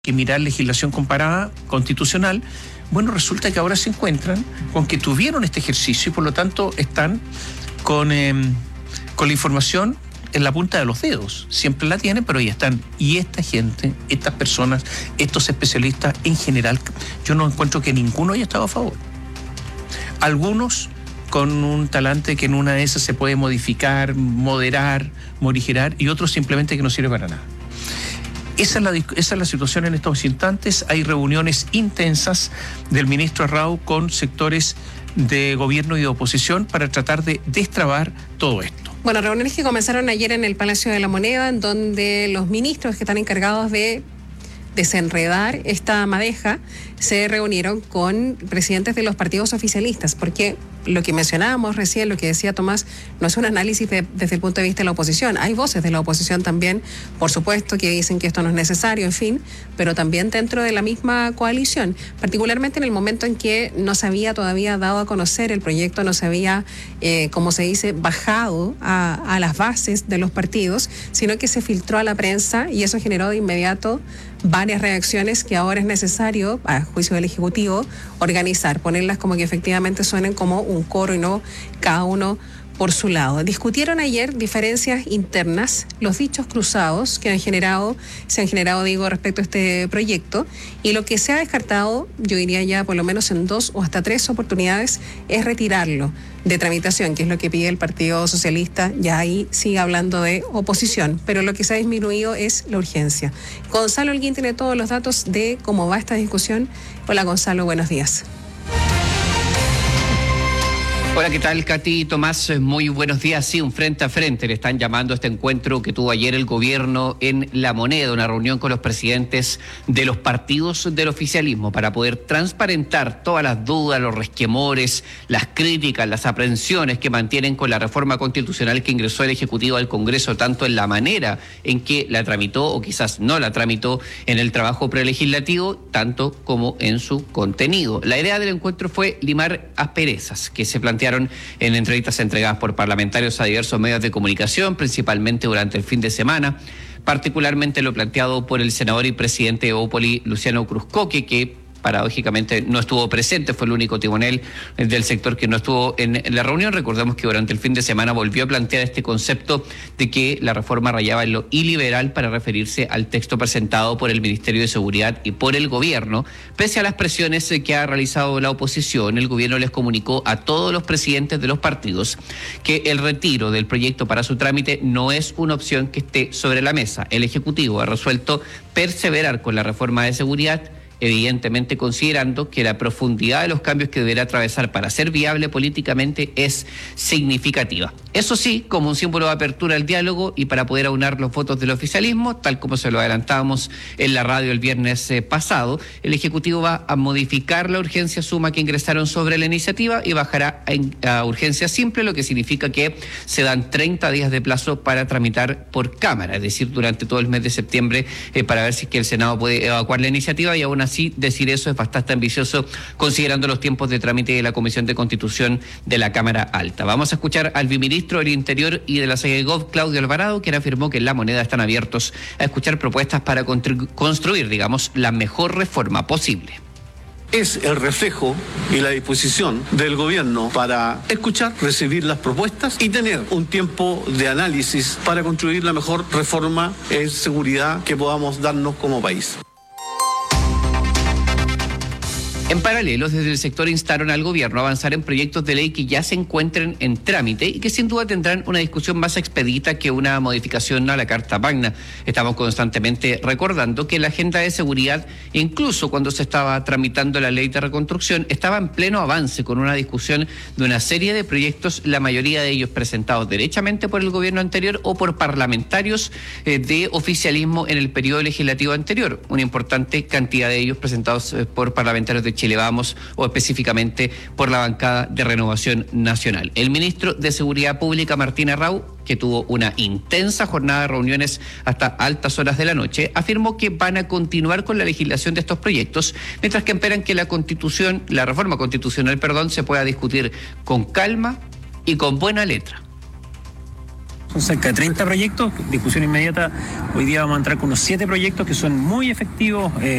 que mirar legislación comparada constitucional. Bueno, resulta que ahora se encuentran con que tuvieron este ejercicio y por lo tanto están con la información en la punta de los dedos. Siempre la tienen, pero ahí están. Y esta gente, estas personas, estos especialistas en general, yo no encuentro que ninguno haya estado a favor. Algunos con un talante que en una de esas se puede modificar, moderar, morigerar, y otros simplemente que no sirve para nada. Esa es la situación en estos instantes. Hay reuniones intensas del ministro Arrau con sectores de gobierno y de oposición para tratar de destrabar todo esto. Bueno, reuniones que comenzaron ayer en el Palacio de la Moneda, en donde los ministros que están encargados de desenredar esta madeja se reunieron con presidentes de los partidos oficialistas, porque lo que mencionábamos recién, lo que decía Tomás, no es un análisis desde el punto de vista de la oposición. Hay voces de la oposición también, por supuesto, que dicen que esto no es necesario, en fin, pero también dentro de la misma coalición, particularmente en el momento en que no se había todavía dado a conocer el proyecto, no se había, como se dice, bajado a las bases de los partidos, sino que se filtró a la prensa y eso generó de inmediato varias reacciones que ahora es necesario, a juicio del Ejecutivo, organizar, ponerlas como que efectivamente suenen como un coro y no cada uno por su lado. Discutieron ayer diferencias internas, los dichos cruzados que se han generado, digo, respecto a este proyecto, y lo que se ha descartado, yo diría ya por lo menos en 2 o hasta 3 oportunidades, es retirarlo de tramitación, que es lo que pide el Partido Socialista. Ya ahí sigue hablando de oposición, pero lo que se ha disminuido es la urgencia. Gonzalo Holguín tiene todos los datos de cómo va esta discusión. Hola Gonzalo, buenos días. Hola, ¿qué tal, Katy y Tomás? Muy buenos días. Sí, un frente a frente le están llamando a este encuentro que tuvo ayer el gobierno en La Moneda, una reunión con los presidentes de los partidos del oficialismo para poder transparentar todas las dudas, los resquemores, las críticas, las aprehensiones que mantienen con la reforma constitucional que ingresó el Ejecutivo al Congreso, tanto en la manera en que la tramitó o quizás no la tramitó en el trabajo prelegislativo, tanto como en su contenido. La idea del encuentro fue limar asperezas que se plantearon en entrevistas entregadas por parlamentarios a diversos medios de comunicación, principalmente durante el fin de semana, particularmente lo planteado por el senador y presidente de Opoli, Luciano Cruzcoque, que paradójicamente no estuvo presente, fue el único timonel del sector que no estuvo en la reunión. Recordemos que durante el fin de semana volvió a plantear este concepto de que la reforma rayaba en lo iliberal para referirse al texto presentado por el Ministerio de Seguridad y por el gobierno. Pese a las presiones que ha realizado la oposición, el gobierno les comunicó a todos los presidentes de los partidos que el retiro del proyecto para su trámite no es una opción que esté sobre la mesa. El Ejecutivo ha resuelto perseverar con la reforma de seguridad, evidentemente considerando que la profundidad de los cambios que deberá atravesar para ser viable políticamente es significativa. Eso sí, como un símbolo de apertura al diálogo y para poder aunar los votos del oficialismo, tal como se lo adelantábamos en la radio el viernes pasado, el Ejecutivo va a modificar la urgencia suma que ingresaron sobre la iniciativa y bajará a urgencia simple, lo que significa que se dan 30 días de plazo para tramitar por Cámara, es decir, durante todo el mes de septiembre, para ver si es que el Senado puede evacuar la iniciativa, y aún así decir eso es bastante ambicioso considerando los tiempos de trámite de la Comisión de Constitución de la Cámara Alta. Vamos a escuchar al viceministro del Interior y de la SEGEGOV, Claudio Alvarado, quien afirmó que en La Moneda están abiertos a escuchar propuestas para construir, digamos, la mejor reforma posible. Es el reflejo y la disposición del gobierno para escuchar, recibir las propuestas y tener un tiempo de análisis para construir la mejor reforma en seguridad que podamos darnos como país. En paralelo, desde el sector instaron al gobierno a avanzar en proyectos de ley que ya se encuentren en trámite y que sin duda tendrán una discusión más expedita que una modificación a la Carta Magna. Estamos constantemente recordando que la agenda de seguridad, incluso cuando se estaba tramitando la ley de reconstrucción, estaba en pleno avance con una discusión de una serie de proyectos, la mayoría de ellos presentados derechamente por el gobierno anterior o por parlamentarios de oficialismo en el periodo legislativo anterior. Una importante cantidad de ellos presentados por parlamentarios de Chile Vamos o específicamente por la bancada de Renovación Nacional. El ministro de Seguridad Pública, Martín Arrau, que tuvo una intensa jornada de reuniones hasta altas horas de la noche, afirmó que van a continuar con la legislación de estos proyectos, mientras que esperan que la reforma constitucional, se pueda discutir con calma y con buena letra. Son cerca de 30 proyectos, discusión inmediata. Hoy día vamos a entrar con unos 7 proyectos que son muy efectivos.